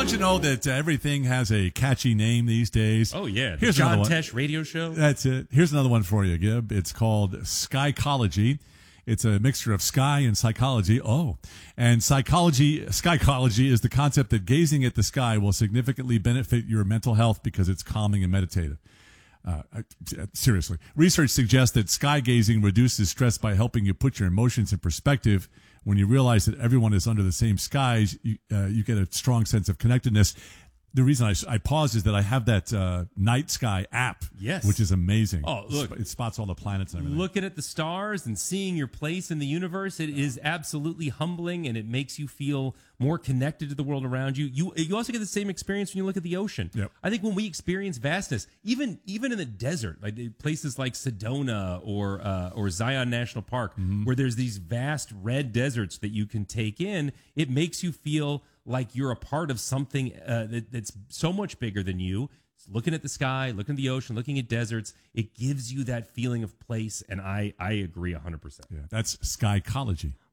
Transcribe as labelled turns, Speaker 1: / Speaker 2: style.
Speaker 1: Don't you know that everything has a catchy name these days?
Speaker 2: Oh, yeah. The
Speaker 1: Here's
Speaker 2: John
Speaker 1: another one.
Speaker 2: Tesh radio show.
Speaker 1: That's it. Here's another one for you, Gib. It's called Skycology. It's a mixture of sky and psychology. Oh, and skycology is the concept that gazing at the sky will significantly benefit your mental health because it's calming and meditative. Seriously, research suggests that sky gazing reduces stress by helping you put your emotions in perspective. When you realize that everyone is under the same skies, you get a strong sense of connectedness. The reason I pause is that I have that night sky app,
Speaker 2: Yes.
Speaker 1: which is amazing.
Speaker 2: Oh, look.
Speaker 1: It spots all the planets and everything.
Speaker 2: Looking at the stars and seeing your place in the universe, it is absolutely humbling, and it makes you feel more connected to the world around you. You also get the same experience when you look at the ocean.
Speaker 1: Yep.
Speaker 2: I think when we experience vastness, even in the desert, like places like Sedona or Zion National Park, where there's these vast red deserts that you can take in, it makes you feel like you're a part of something that's so much bigger than you. Looking at the sky, looking at the ocean, looking at deserts, it gives you that feeling of place, and I agree 100%.
Speaker 1: Yeah, that's Skycology.